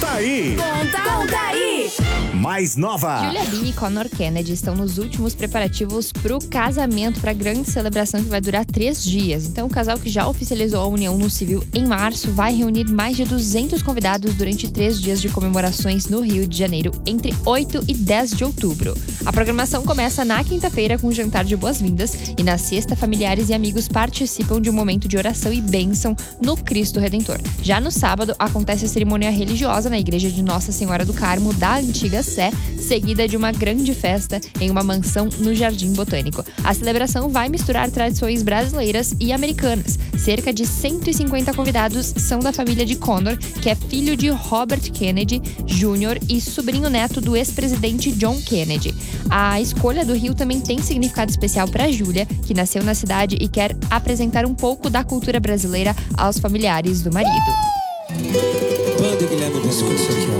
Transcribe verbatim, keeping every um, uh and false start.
Conta aí! Conta, conta aí! Mais nova! Julia B e Connor Kennedy estão nos últimos preparativos pro casamento, pra grande celebração que vai durar três dias. Então, o casal que já oficializou a união no civil em março vai reunir mais de duzentos convidados durante três dias de comemorações no Rio de Janeiro, entre oito e dez de outubro. A programação começa na quinta-feira com um jantar de boas-vindas e na sexta, familiares e amigos participam de um momento de oração e bênção no Cristo Redentor. Já no sábado, acontece a cerimônia religiosa na igreja de Nossa Senhora do Carmo da Antiga Sé, seguida de uma grande festa em uma mansão no Jardim Botânico. A celebração vai misturar tradições brasileiras e americanas. Cerca de cento e cinquenta convidados são da família de Connor, que é filho de Robert Kennedy Júnior e sobrinho neto do ex-presidente John Kennedy. A escolha do Rio também tem significado especial para Júlia, que nasceu na cidade e quer apresentar um pouco da cultura brasileira aos familiares do marido. Banda Guilherme Biscoito, isso aqui, ó.